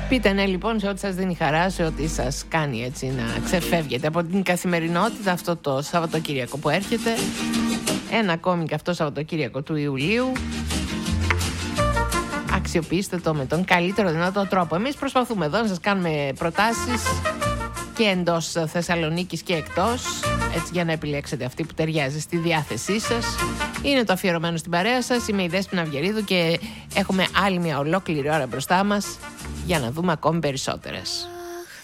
Πείτε ναι λοιπόν σε ό,τι σας δίνει χαρά, σε ό,τι σας κάνει έτσι να ξεφεύγετε από την καθημερινότητα αυτό το Σαββατοκύριακο που έρχεται. Ένα ακόμη και αυτό Σαββατοκύριακο του Ιουλίου. Αξιοποιήστε το με τον καλύτερο δυνατό τρόπο. Εμείς προσπαθούμε εδώ να σας κάνουμε προτάσεις και εντός Θεσσαλονίκης και εκτός, έτσι για να επιλέξετε αυτή που ταιριάζει στη διάθεσή σας. Είναι το αφιερωμένο στην παρέα σας. Είμαι η Δέσποινα Αυγερίδου και έχουμε άλλη μια ολόκληρη ώρα μπροστά μας για να δούμε ακόμη περισσότερες.